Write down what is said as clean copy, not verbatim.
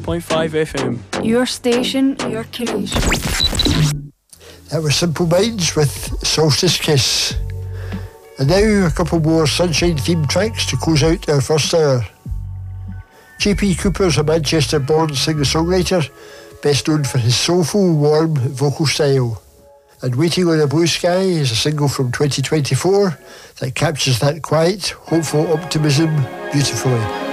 106.5 FM. Your station, your creation. That was Simple Minds with Solstice Kiss. And now a couple more Sunshine themed tracks to close out our first hour. J.P. Cooper's a Manchester-born singer-songwriter, best known for his soulful, warm vocal style. And Waiting on a Blue Sky is a single from 2024 that captures that quiet, hopeful optimism beautifully.